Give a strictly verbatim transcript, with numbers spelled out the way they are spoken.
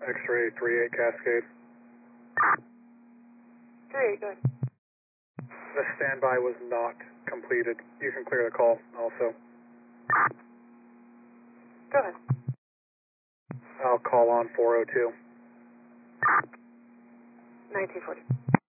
X-ray three eight Cascade. three eight, go ahead. The standby was not completed. You can clear the call also. Go ahead. I'll call on four oh two. nineteen forty.